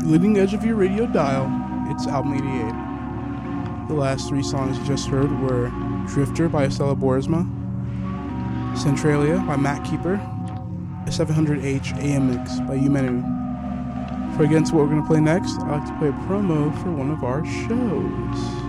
leading edge of your radio dial. It's Album 88. The last three songs you just heard were Drifter by Estella Boersma, Centralia by Matt Keeper, a 700H AM mix by Umenu. Before I get into what we're going to play next, I'd like to play a promo for one of our shows.